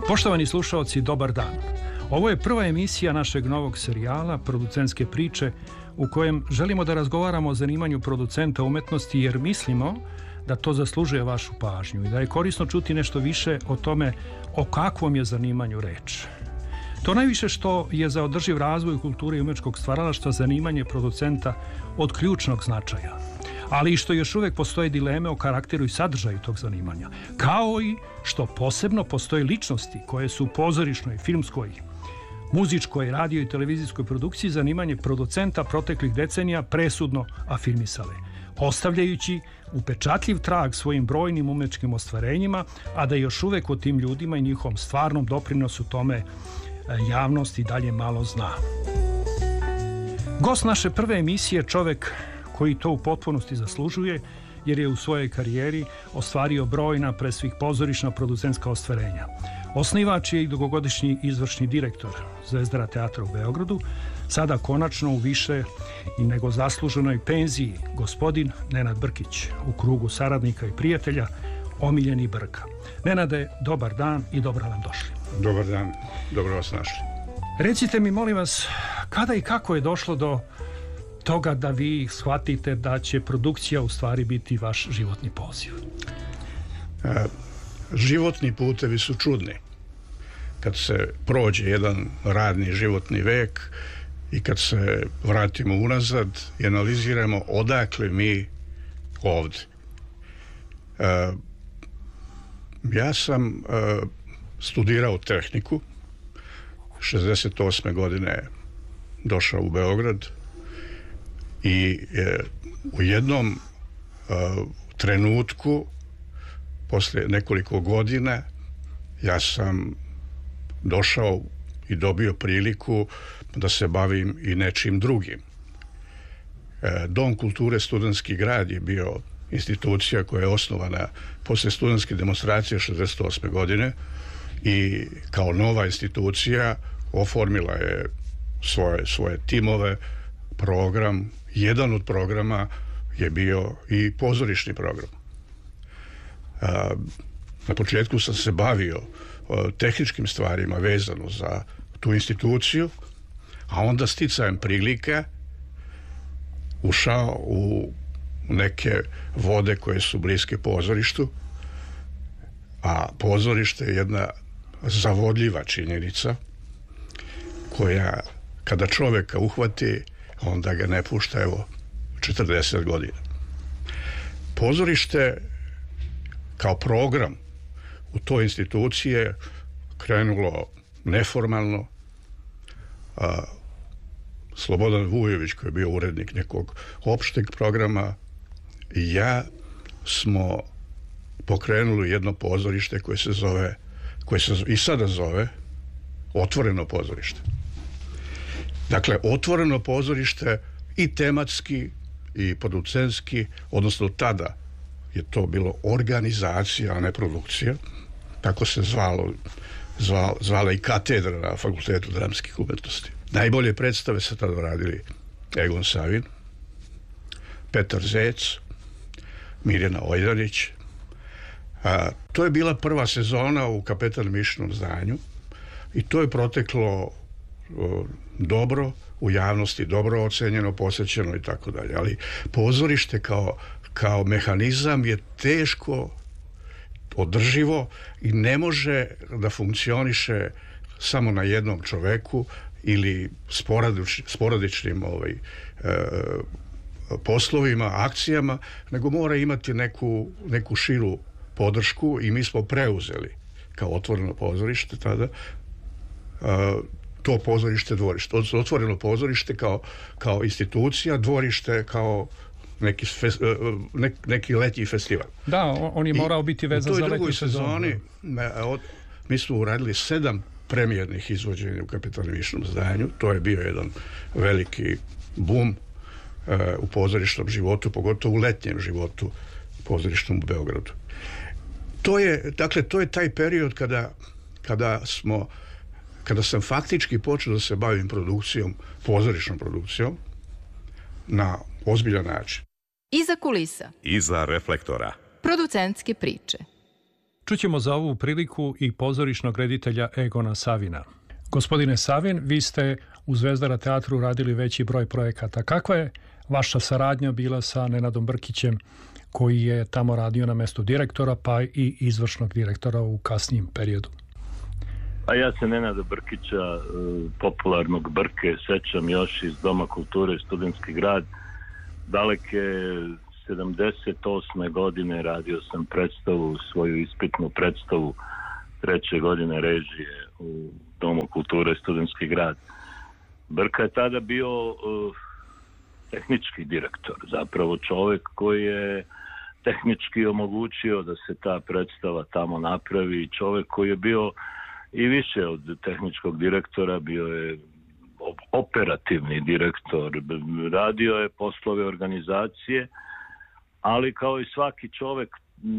Poštovani slušaoci, dobar dan. Ovo je prva emisija našeg novog serijala Producentske priče u kojem želimo da razgovaramo o zanimanju producenta umetnosti jer mislimo da to zaslužuje vašu pažnju i da je korisno čuti nešto više o tome o kakvom je zanimanju reč. To najviše što je za održiv razvoj kulture i umetničkog stvaralaštva zanimanje producenta od ključnog značaja, ali i što još uvek postoje dileme o karakteru i sadržaju tog zanimanja, kao i što posebno postoje ličnosti koje su u pozorišnoj, filmskoj, muzičkoj, radio i televizijskoj produkciji zanimanje producenta proteklih decenija presudno afirmisale, ostavljajući upečatljiv trag svojim brojnim umetničkim ostvarenjima, a da još uvek o tim ljudima i njihovom stvarnom doprinosu tome javnost i dalje malo zna. Gost naše prve emisije je čovek koji to u potpunosti zaslužuje, jer je u svojoj karijeri ostvario brojna, pre svih pozorišna producentska ostvarenja. Osnivač je i dugogodišnji izvršni direktor Zvezdara teatra u Beogradu, sada konačno u više i nego zasluženoj penziji, gospodin Nenad Brkić, u krugu saradnika i prijatelja, omiljeni Brka. Nenade, dobar dan i dobro nam došli. Dobar dan, dobro vas našli. Recite mi, molim vas, kada i kako je došlo do toga da vi shvatite da će produkcija u stvari biti vaš životni poziv? Životni putevi su čudni. Kad se prođe jedan radni životni vek i kad se vratimo unazad i analiziramo odakle mi ovdje. Ja sam studirao tehniku, 68. godine došao u Beograd i u jednom trenutku, poslije nekoliko godina, ja sam došao i dobio priliku da se bavim i nečim drugim. Dom kulture Studentski grad je bio institucija koja je osnovana poslije studentske demonstracije 68. godine i kao nova institucija oformila je svoje timove, program. Jedan od programa je bio i pozorišni program. Na početku sam se bavio tehničkim stvarima vezano za tu instituciju, a onda sticajem prilika ušao u neke vode koje su bliske pozorištu, a pozorište je jedna zavodljiva činjenica koja kada čovjeka uhvati, onda ga ne pušta, 40 godina. Pozorište kao program u toj instituciji je krenulo neformalno. Slobodan Vujović, koji je bio urednik nekog opšteg programa, i ja smo pokrenuli jedno pozorište koje se i sada zove Otvoreno pozorište. Dakle, otvoreno pozorište i tematski i producentski, odnosno tada je to bilo organizacija, a ne produkcija. Tako se zvala i katedra na Fakultetu dramskih umetnosti. Najbolje predstave se tada radili Egon Savin, Petar Zec, Mirjana Ojdanić. To je bila prva sezona u Kapetan Mišinom zdanju i to je proteklo dobro, u javnosti dobro ocenjeno, posjećeno i tako dalje. Ali pozorište kao mehanizam je teško održivo i ne može da funkcioniše samo na jednom čoveku ili sporadičnim poslovima, akcijama, nego mora imati neku širu podršku i mi smo preuzeli kao otvoreno pozorište tada to pozorište dvorište. Otvoreno pozorište kao institucija, dvorište kao neki letnji festival. Da, on je morao biti vezan za letnju sezonu. Mi smo uradili 7 premijernih izvođenja u Kapetanu Mišinom zdanju. To je bio jedan veliki bum u pozorišnom životu, pogotovo u letnjem životu pozorišnom u Beogradu. To je taj period kada sam faktički počeo da se bavim produkcijom, pozorišnom produkcijom, na ozbiljan način. Iza kulisa. Iza reflektora. Producentske priče. Čućemo za ovu priliku i pozorišnog reditelja Egona Savina. Gospodine Savin, vi ste u Zvezdara teatru radili veći broj projekata. Kakva je vaša saradnja bila sa Nenadom Brkićem, koji je tamo radio na mestu direktora, pa i izvršnog direktora u kasnijem periodu? A ja se Nenada Brkića, popularnog Brke, sećam još iz Doma kulture Studentski grad. Daleke 78. godine radio sam predstavu, svoju ispitnu predstavu 3. godine režije u Domu kulture Studentski grad. Brka je tada bio tehnički direktor, zapravo čovjek koji je tehnički omogućio da se ta predstava tamo napravi, čovjek koji je bio i više od tehničkog direktora, bio je operativni direktor, radio je poslove organizacije, ali kao i svaki čovjek